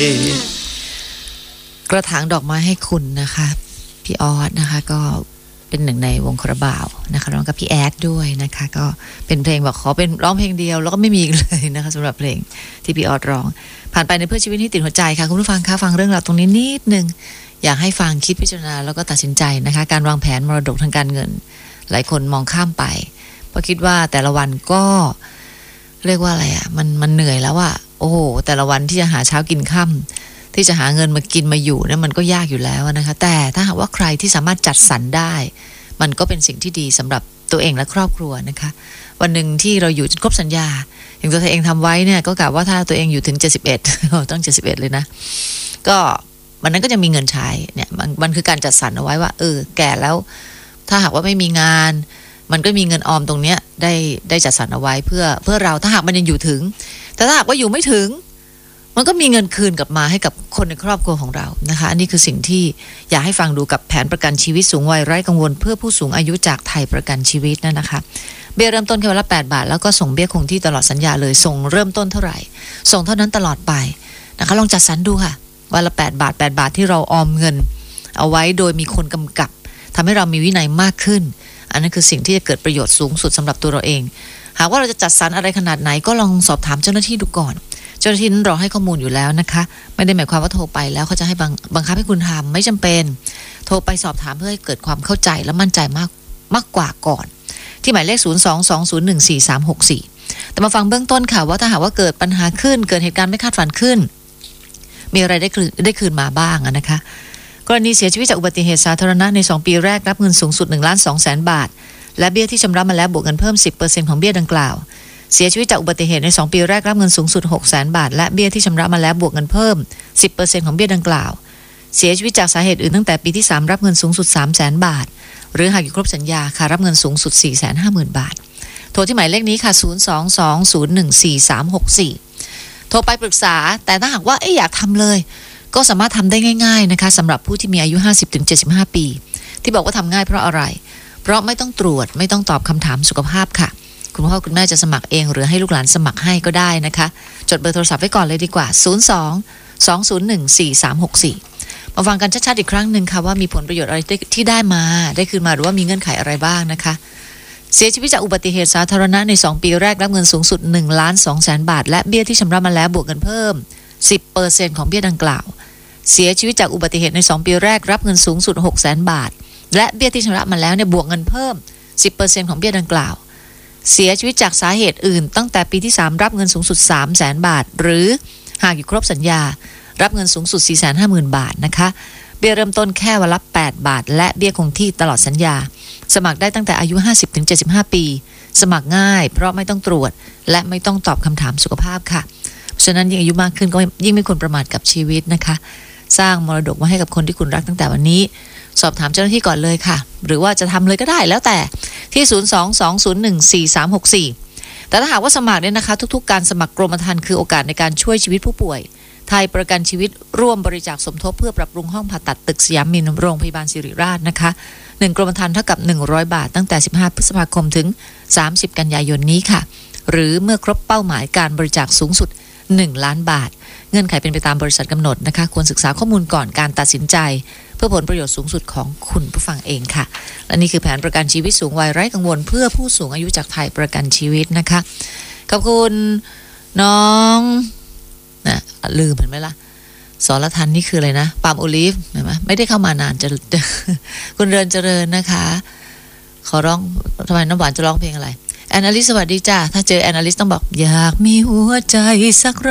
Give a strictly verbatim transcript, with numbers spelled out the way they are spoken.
กระถางดอกไม้ให้คุณนะคะพี่ออสนะคะก็เป็นหนึ่งในวงคาราบาวนะคะร้องกับพี่แอดด้วยนะคะก็เป็นเพลงบอกขอเป็นร้องเพลงเดียวแล้วก็ไม่มีอีกเลยนะคะสำหรับเพลงที่พี่ออสร้องผ่านไปในเพื่อชีวิตที่ติดหัวใจค่ะคุณผู้ฟังคะฟังเรื่องราวตรงนี้นิดนึงอยากให้ฟังคิดพิจารณาแล้วก็ตัดสินใจนะคะการวางแผนมรดกทางการเงินหลายคนมองข้ามไปเพราะคิดว่าแต่ละวันก็เรียกว่าอะไรอ่ะมันมันเหนื่อยแล้วอ่ะโอ้โหแต่ละวันที่จะหาเช้ากินค่ำที่จะหาเงินมากินมาอยู่เนี่ยมันก็ยากอยู่แล้วนะคะแต่ถ้าหากว่าใครที่สามารถจัดสรรได้มันก็เป็นสิ่งที่ดีสำหรับตัวเองและครอบครัวนะคะวันหนึ่งที่เราอยู่จนครบสัญญาอย่างตัวเองทำไว้เนี่ยก็กะว่าถ้าตัวเองอยู่ถึงเจ็ดสิบเอ็ด ต้องเจ็ดสิบเอ็ดเลยนะก็วันนั้นก็จะมีเงินใช้เนี่ยมันมันคือการจัดสรรเอาไว้ว่าเออแก่แล้วถ้าหากว่าไม่มีงานมันก็มีเงินออมตรงเนี้ยได้ได้จัดสรรเอาไว้เพื่อเพื่อเราถ้าหากมันยังอยู่ถึงแต่ถ้าหากว่าอยู่ไม่ถึงมันก็มีเงินคืนกลับมาให้กับคนในครอบครัวของเรานะคะอันนี้คือสิ่งที่อยากให้ฟังดูกับแผนประกันชีวิตสูงวัยไร้กังวลเพื่อผู้สูงอายุจากไทยประกันชีวิตนั่นนะคะเบี้ยเริ่มต้นแค่วันละแปดบาทแล้วก็ส่งเบี้ยคงที่ตลอดสัญญาเลยส่งเริ่มต้นเท่าไหร่ส่งเท่านั้นตลอดไปนะคะลองจัดสรรดูค่ะวันละแปดบาทแปดบาทที่เราออมเงินเอาไว้โดยมีคนกำกับทำให้เรามีวินัยมากขึ้นอันนั้นคือสิ่งที่จะเกิดประโยชน์สูงสุดสำหรับตัวเราเองหากว่าเราจะจัดสรรอะไรขนาดไหนก็ลองสอบถามเจ้าหน้าที่ดูก่อนเจ้าหน้าที่นั้นรอให้ข้อมูลอยู่แล้วนะคะไม่ได้หมายความว่าโทรไปแล้วเขาจะให้บังบังคับให้คุณทำไม่จำเป็นโทรไปสอบถามเพื่อให้เกิดความเข้าใจและมั่นใจมากมากกว่าก่อนที่หมายเลขศูนย์ สอง สอง ศูนย์ หนึ่ง สี่ สาม หก สี่แต่มาฟังเบื้องต้นค่ะว่าถ้าหากว่าเกิดปัญหาขึ้นเกิดเหตุการณ์ไม่คาดฝันขึ้นมีอะไรได้คืนได้คืนมาบ้างนะคะกรณีเสียชีวิตจากอุบัติเหตุสาธารณะในสองปีแรกรับเงินสูงสุด หนึ่งล้านสองแสน บาทและเบี้ยที่ชำระมาแล้วบวกเงินเพิ่ม สิบเปอร์เซ็นต์ ของเบี้ยดังกล่าวเสียชีวิตจากอุบัติเหตุในสองปีแรกรับเงินสูงสุด หกแสน บาทและเบี้ยที่ชำระมาแล้วบวกเงินเพิ่ม สิบเปอร์เซ็นต์ ของเบี้ยดังกล่าวเสียชีวิตจากสาเหตุอื่นตั้งแต่ปีที่สามรับเงินสูงสุด สามแสน บาทหรือหากอยู่ครบสัญญาค่ะรับเงินสูงสุด สี่แสนห้าหมื่น บาทโทรที่หมายเลขนี้ค่ะศูนย์ สอง สอง ศูนย์ หนึ่ง สี่ สาม หก สี่โทรไปปรึกษาแต่ถ้าหากว่าเอ๊ะอยากทำเลยก็สามารถทำได้ง่ายๆนะคะสำหรับผู้ที่มีอายุ ห้าสิบถึงเจ็ดสิบห้า ปีที่บอกว่าทำง่ายเพราะอะไรเพราะไม่ต้องตรวจไม่ต้องตอบคำถามสุขภาพค่ะคุณพ่อคุณแม่จะสมัครเองหรือให้ลูกหลานสมัครให้ก็ได้นะคะจดเบอร์โทรศัพท์ไว้ก่อนเลยดีกว่าศูนย์ สอง สอง ศูนย์ หนึ่ง สี่ สาม หก สี่มาฟังกันชัดๆอีกครั้งนึงค่ะว่ามีผลประโยชน์อะไรที่ได้มาได้คืนมาหรือว่ามีเงื่อนไขอะไรบ้างนะคะเสียชีวิตจากอุบัติเหตุสาธารณะในสองปีแรกรับเงินสูงสุด หนึ่งล้านสองแสน บาทและเบี้ยที่ชำระมาแล้วบวกเงินเพิ่ม สิบเปอร์เซ็นต์ ของเบี้ยดังกล่าวเสียชีวิตจากอุบัติเหตุในสองปีแรกรับเงินสูงสุด หกแสน บาทและเบี้ยที่ชำระมาแล้วเนี่ยบวกเงินเพิ่ม สิบเปอร์เซ็นต์ ของเบี้ยดังกล่าวเสียชีวิตจากสาเหตุอื่นตั้งแต่ปีที่สามรับเงินสูงสุด สามแสน บาทหรือหากอยู่ครบสัญญารับเงินสูงสุด สี่แสนห้าหมื่น บาทนะคะเบี้ยเริ่มต้นแค่วันละแปดบาทและเบี้ยคงที่ตลอดสัญญาสมัครได้ตั้งแต่อายุ ห้าสิบถึงเจ็ดสิบห้า ปีสมัครง่ายเพราะไม่ต้องตรวจและไม่ต้องตอบคำถามสุขภาพค่ะเพราะฉะนั้นยิ่งอายุมากขึ้นก็ยิ่งไม่ควรประมาทกับชีวิตนะคะสร้างมรดกมาให้กับคนที่คุณรักตั้งแต่วันนี้สอบถามเจ้าหน้าที่ก่อนเลยค่ะหรือว่าจะทำเลยก็ได้แล้วแต่ที่ศูนย์ สอง สอง ศูนย์ หนึ่ง สี่ สาม หก สี่แต่ถ้าหากว่าสมัครเนี่ยนะคะทุกๆการสมัครกรมธรรม์คือโอกาสในการช่วยชีวิตผู้ป่วยไทยประกันชีวิตร่วมบริจาคสมทบเพื่อปรับปรุงห้องผ่าตัดตึกสยามมินโรงพยาบาลศิริราชนะคะหนึ่งกรมธรรม์เท่ากับหนึ่งร้อยบาทตั้งแต่สิบห้าพฤษภาคมถึงสามสิบกันยายนนี้ค่ะหรือเมื่อครบเป้าหมายการบริจาคสูงสุดหนึ่งล้านบาทเงื่อนไขเป็นไปตามบริษัทกำหนดนะคะควรศึกษาข้อมูลก่อนการตัดสินใจเพื่อผลประโยชน์สูงสุดของคุณผู้ฟังเองค่ะและนี่คือแผนประกันชีวิตสูงวัยไร้กังวลเพื่อผู้สูงอายุจากไทยประกันชีวิตนะคะขอบคุณน้องนะลืมเห็นไหมล่ะสรทันนี่คืออะไรนะปาล์มโอลิฟเห็นไหมไม่ได้เข้ามานานจะคุณเริญเจริญนะคะขอร้องทำไมน้ำหวานจะร้องเพลงอะไรแอนอลิสสวัสดีจ้าถ้าเจอแอนอลิสต้องบอกอยากมีหัวใจสัก